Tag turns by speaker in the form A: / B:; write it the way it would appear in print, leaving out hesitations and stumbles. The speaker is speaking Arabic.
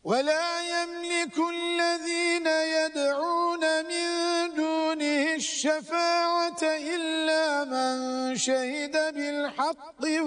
A: ولا يملك الذين يدعون من دونه الشفاعة إلا من شهد بالحق